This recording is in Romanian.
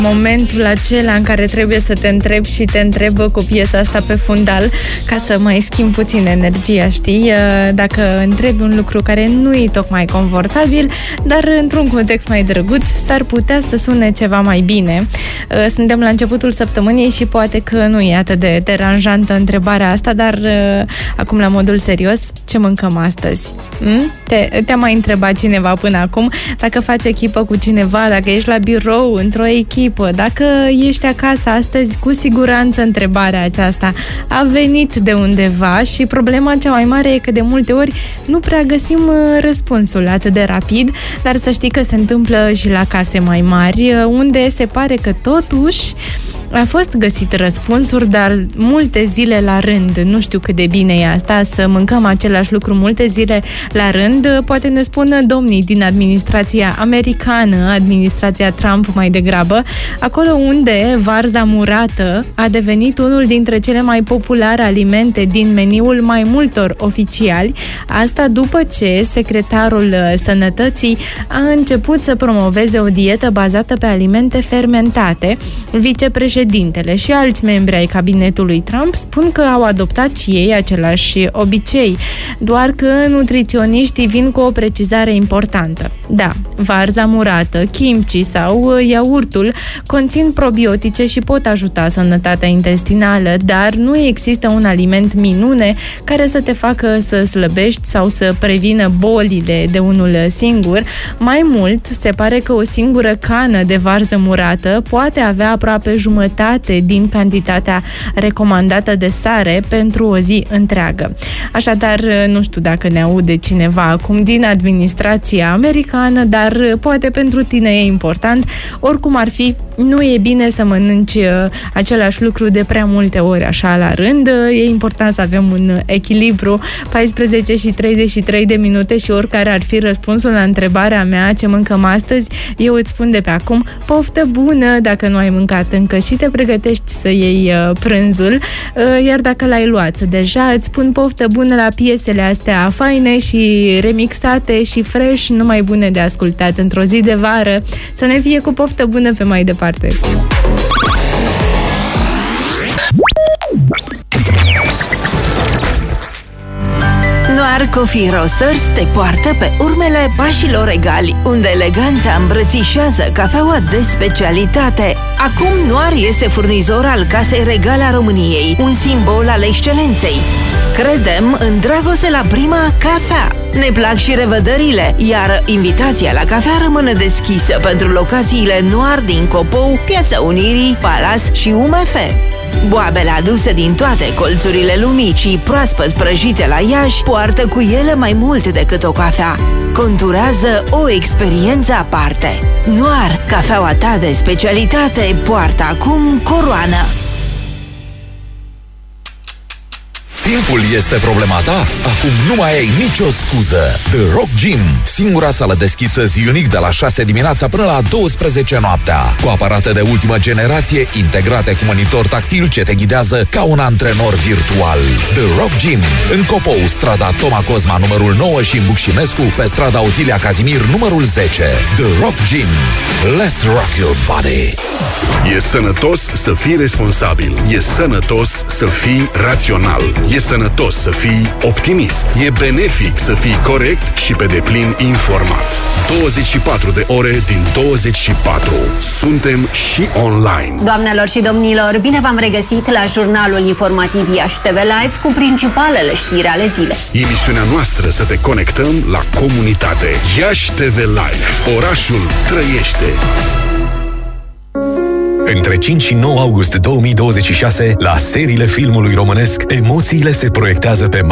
momentul acela în care trebuie să te întrebi și te întrebă cu piesa asta pe fundal ca să mai schimbi puțin energia, știi? Dacă întrebi un lucru care nu e tocmai confortabil, dar într-un context mai drăguț, s-ar putea să sune ceva mai bine. Suntem la începutul săptămânii și poate că nu e atât de deranjantă întrebarea asta, dar acum la modul serios, ce mâncăm astăzi? Te-a mai întrebat cineva până acum dacă faci echipă cu cineva, dacă ești la birou, într-o echipă, dacă ești acasă astăzi, cu siguranță întrebarea aceasta a venit de undeva și problema cea mai mare e că de multe ori nu prea găsim răspunsul atât de rapid, dar să știi că se întâmplă și la case mai mari, unde se pare că totuși a fost găsit răspunsuri, dar multe zile la rând. Nu știu cât de bine e asta, să mâncăm același lucru multe zile la rând. Poate ne spun domnii din administrația americană, administrația Trump mai degrabă, acolo unde varza murată a devenit unul dintre cele mai populare alimente din meniul mai multor oficiali. Asta după ce secretarul Sănătății a început să promoveze o dietă bazată pe alimente fermentate. Vicepreședintele și alți membri ai cabinetului Trump spun că au adoptat și ei același obicei, doar că nutriționiștii vin cu o precizare importantă. Da, varza murată, kimchi sau iaurtul conțin probiotice și pot ajuta sănătatea intestinală, dar nu există un aliment minune care să te facă să slăbești sau să prevină bolile de unul singur. Mai mult, se pare că o singură cană de varză murată poate avea aproape jumătate din cantitatea recomandată de sare pentru o zi întreagă. Așadar, nu știu dacă ne aude cineva acum din administrația americană, dar poate pentru tine e important. Oricum ar fi, nu e bine să mănânci același lucru de prea multe ori așa la rând. E important să avem un echilibru. 14 și 33 de minute și oricare ar fi răspunsul la întrebarea mea ce mâncăm astăzi, eu îți spun de pe acum poftă bună dacă nu ai mâncat încă și te pregătești să iei prânzul, iar dacă l-ai luat deja, îți spun poftă bună la piesele astea faine și remixate și fresh, numai bune de ascultat într-o zi de vară. Să ne fie cu poftă bună pe mai departe. Noir Coffee Roasters te poartă pe urmele pașilor egali, unde eleganța îmbrățișează cafeaua de specialitate. Acum Noir este furnizor al Casei Regale a României, un simbol al excelenței. Credem în dragoste la prima cafea. Ne plac și revederile, iar invitația la cafea rămâne deschisă pentru locațiile Noir din Copou, Piața Unirii, Palas și UMF. Boabele aduse din toate colțurile lumii și proaspăt prăjite la Iași poartă cu ele mai mult decât o cafea. Conturează o experiență aparte. Noir, cafeaua ta de specialitate, poartă acum coroană. Timpul este problema ta? Acum nu mai ai nicio scuză. The Rock Gym, singura sală deschisă zilnic de la 6 dimineața până la 12 noaptea, cu aparate de ultimă generație integrate cu monitor tactil ce te ghidează ca un antrenor virtual. The Rock Gym, în Copou, strada Toma Cosma numărul 9 și în Bucșinescu, pe strada Otilia Cazimir numărul 10. The Rock Gym. Let's rock your body. E sănătos să fii responsabil. E sănătos să fii rațional. E sănătos să fii optimist. E benefic să fii corect și pe deplin informat. 24 de ore din 24. Suntem și online. Doamnelor și domnilor, bine v-am regăsit la jurnalul informativ Iași TV Live cu principalele știri ale zilei. Emisiunea noastră să te conectăm la comunitate. Iași TV Live. Orașul trăiește. Între 5 și 9 august 2026, la seriile filmului românesc, emoțiile se proiectează pe